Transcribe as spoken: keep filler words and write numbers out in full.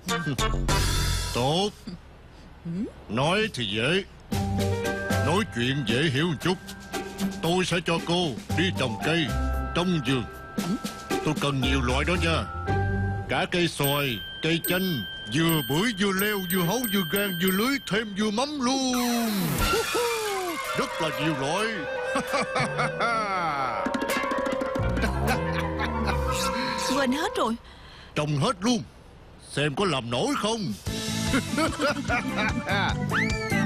Tốt. Nói thì dễ, nói chuyện dễ hiểu một chút. Tôi sẽ cho cô đi trồng cây trong vườn. Tôi cần nhiều loại đó nha. Cả cây xoài, cây chanh, vừa bưởi, vừa leo, vừa hấu, vừa gan, vừa lưới, thêm vừa mắm luôn. Rất là nhiều loại. Quên hết rồi. Trồng hết luôn, xem có làm nổi không.